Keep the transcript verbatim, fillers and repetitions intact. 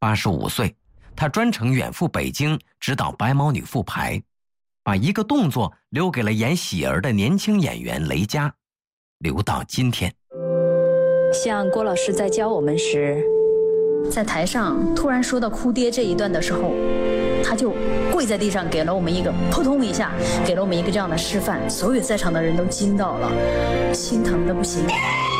八十五岁，他专程远赴北京指导白毛女复排，把一个动作留给了演喜儿的年轻演员雷佳，留到今天。 像郭老师在教我们时，在台上突然说到哭爹这一段的时候，他就跪在地上给了我们一个扑通一下，给了我们一个这样的示范，所有在场的人都惊到了，心疼的不行。